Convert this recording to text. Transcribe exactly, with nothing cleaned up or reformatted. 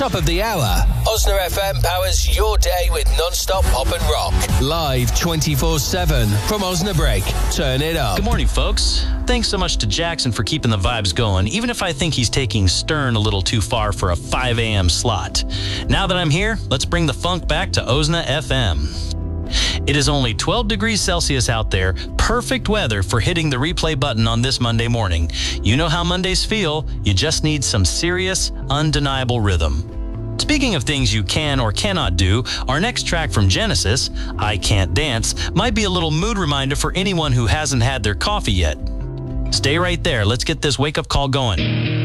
Top of the hour. Osna F M powers your day with non-stop pop and rock. Live twenty-four seven from Osnabrück. Turn it up. Good morning, folks. Thanks so much to Jackson for keeping the vibes going, even if I think he's taking Stern a little too far for a five a.m. slot. Now that I'm here, let's bring the funk back to Osna F M. It is only twelve degrees Celsius out there, perfect weather for hitting the replay button on this Monday morning. You know how Mondays feel, you just need some serious, undeniable rhythm. Speaking of things you can or cannot do, our next track from Genesis, I Can't Dance, might be a little mood reminder for anyone who hasn't had their coffee yet. Stay right there, let's get this wake-up call going.